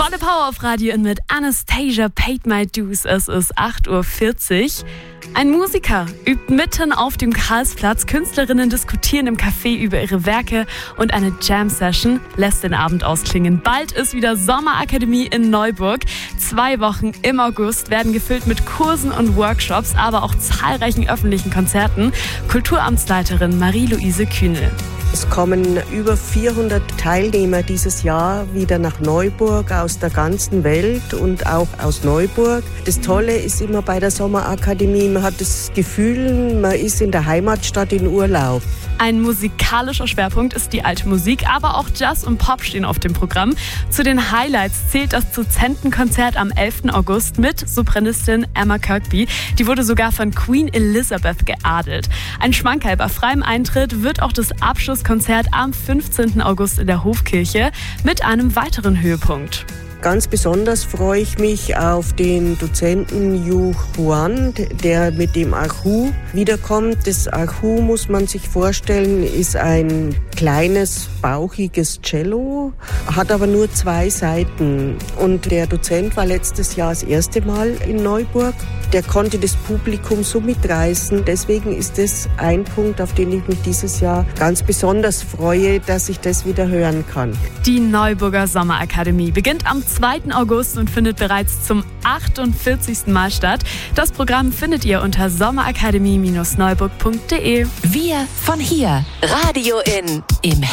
Volle Power auf Radio mit Anastasia Paid My Dues. Es ist 8:40 Uhr. Ein Musiker übt mitten auf dem Karlsplatz. Künstlerinnen diskutieren im Café über ihre Werke und eine Jam-Session lässt den Abend ausklingen. Bald ist wieder Sommerakademie in Neuburg. 2 Wochen im August werden gefüllt mit Kursen und Workshops, aber auch zahlreichen öffentlichen Konzerten. Kulturamtsleiterin Marie-Louise Kühnel. Es kommen über 400 Teilnehmer dieses Jahr wieder nach Neuburg aus der ganzen Welt und auch aus Neuburg. Das Tolle ist immer bei der Sommerakademie, man hat das Gefühl, man ist in der Heimatstadt in Urlaub. Ein musikalischer Schwerpunkt ist die alte Musik, aber auch Jazz und Pop stehen auf dem Programm. Zu den Highlights zählt das Dozentenkonzert am 11. August mit Sopranistin Emma Kirkby. Die wurde sogar von Queen Elizabeth geadelt. Ein Schmankerl bei freiem Eintritt wird auch das Abschlusskonzert am 15. August in der Hofkirche mit einem weiteren Höhepunkt. Ganz besonders freue ich mich auf den Dozenten Yu Huan, der mit dem Erhu wiederkommt. Das Erhu, muss man sich vorstellen, ist ein kleines, bauchiges Cello, hat aber nur 2 Saiten. Und der Dozent war letztes Jahr das erste Mal in Neuburg. Der konnte das Publikum so mitreißen. Deswegen ist das ein Punkt, auf den ich mich dieses Jahr ganz besonders freue, dass ich das wieder hören kann. Die Neuburger Sommerakademie beginnt am 2. August und findet bereits zum 48. Mal statt. Das Programm findet ihr unter sommerakademie-neuburg.de. Wir von hier. Radio im